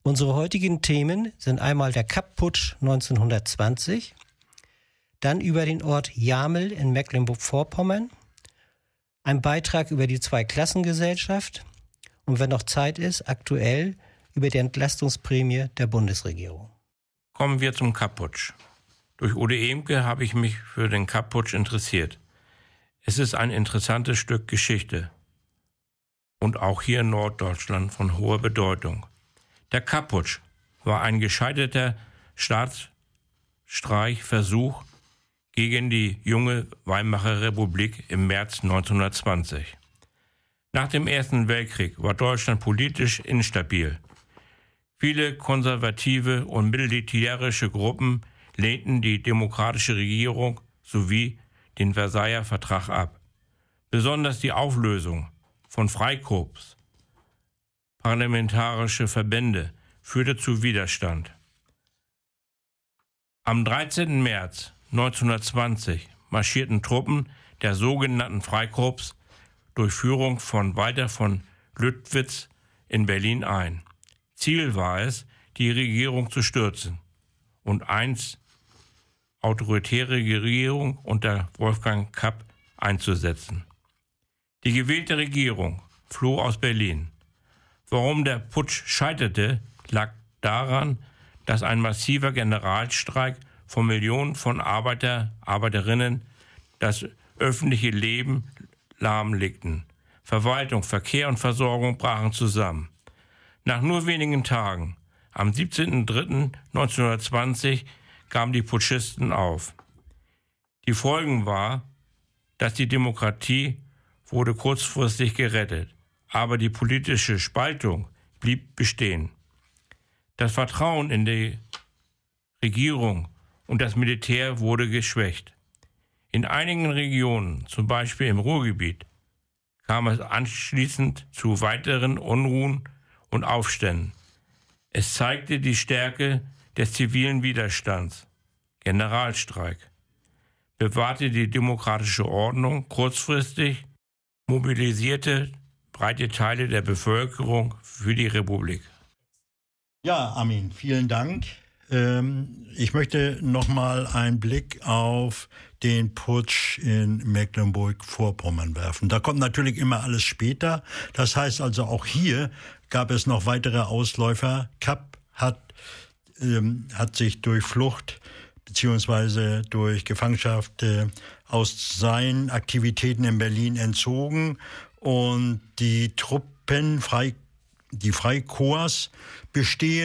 Unsere heutigen Themen sind einmal der Kapp-Putsch 1920, dann über den Ort Jamel in Mecklenburg-Vorpommern, ein Beitrag über die Zweiklassengesellschaft und wenn noch Zeit ist, aktuell über die Entlastungsprämie der Bundesregierung. Kommen wir zum Kapp-Putsch. Durch Ude Ehmke habe ich mich für den Kapp-Putsch interessiert. Es ist ein interessantes Stück Geschichte und auch hier in Norddeutschland von hoher Bedeutung. Der Kapp-Putsch war ein gescheiterter Staatsstreichversuch gegen die junge Weimarer Republik im März 1920. Nach dem Ersten Weltkrieg war Deutschland politisch instabil. Viele konservative und militärische Gruppen lehnten die demokratische Regierung sowie den Versailler Vertrag ab. Besonders die Auflösung von Freikorps, parlamentarische Verbände, führte zu Widerstand. Am 13. März 1920 marschierten Truppen der sogenannten Freikorps durch Führung von Walter von Lüttwitz in Berlin ein. Ziel war es, die Regierung zu stürzen und einst autoritäre Regierung unter Wolfgang Kapp einzusetzen. Die gewählte Regierung floh aus Berlin. Warum der Putsch scheiterte, lag daran, dass ein massiver Generalstreik von Millionen von Arbeiterinnen das öffentliche Leben lahmlegten. Verwaltung, Verkehr und Versorgung brachen zusammen. Nach nur wenigen Tagen, am 17.03.1920, gaben die Putschisten auf. Die Folgen war, dass die Demokratie wurde kurzfristig gerettet, aber die politische Spaltung blieb bestehen. Das Vertrauen in die Regierung und das Militär wurde geschwächt. In einigen Regionen, zum Beispiel im Ruhrgebiet, kam es anschließend zu weiteren Unruhen und Aufständen. Es zeigte die Stärke des zivilen Widerstands. Generalstreik bewahrte die demokratische Ordnung kurzfristig, mobilisierte breite Teile der Bevölkerung für die Republik. Ja, Armin, vielen Dank. Ich möchte nochmal einen Blick auf den Putsch in Mecklenburg-Vorpommern werfen. Da kommt natürlich immer alles später. Das heißt also, auch hier gab es noch weitere Ausläufer. Kapp hat sich durch Flucht beziehungsweise durch Gefangenschaft aus seinen Aktivitäten in Berlin entzogen und die Truppen, die Freikorps bestehen